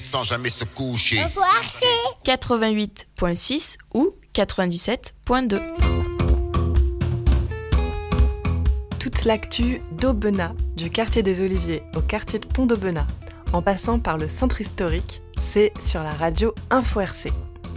sans jamais se coucher. 88.6 ou 97.2. Toute l'actu d'Aubenas, du quartier des Oliviers au quartier de Pont d'Aubenas, en passant par le centre historique, c'est sur la radio Info RC.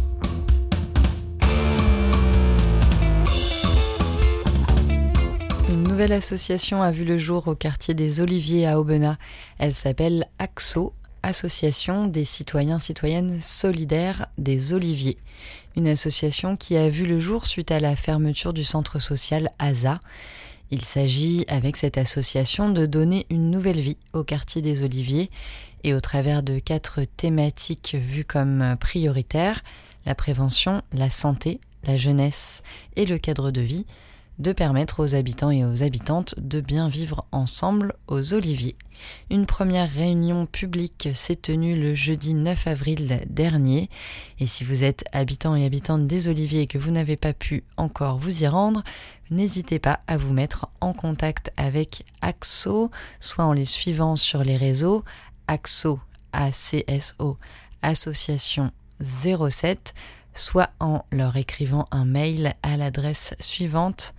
Une nouvelle association a vu le jour au quartier des Oliviers à Aubenas. Elle s'appelle AXO, Association des citoyens-citoyennes solidaires des Oliviers. Une association qui a vu le jour suite à la fermeture du centre social ASA. Il s'agit, avec cette association, de donner une nouvelle vie au quartier des Oliviers et au travers de 4 thématiques vues comme prioritaires, la prévention, la santé, la jeunesse et le cadre de vie, de permettre aux habitants et aux habitantes de bien vivre ensemble aux Oliviers. Une première réunion publique s'est tenue le jeudi 9 avril dernier. Et si vous êtes habitant et habitante des Oliviers et que vous n'avez pas pu encore vous y rendre, n'hésitez pas à vous mettre en contact avec AXO, soit en les suivant sur les réseaux AXO, ACSO, Association 07, soit en leur écrivant un mail à l'adresse suivante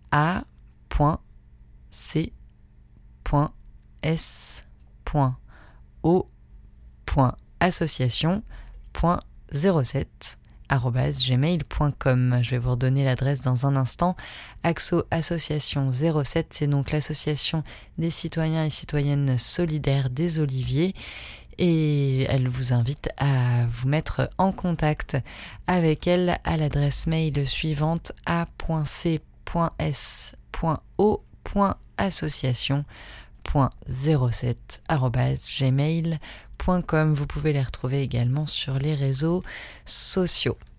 a.c.association.07@gmail.com. Je vais vous redonner l'adresse dans un instant. AXO Association 07, c'est donc l'association des citoyens et citoyennes solidaires des Oliviers. Et elle vous invite à vous mettre en contact avec elle à l'adresse mail suivante a.c.s.o.association.07@gmail.com. Vous pouvez les retrouver également sur les réseaux sociaux.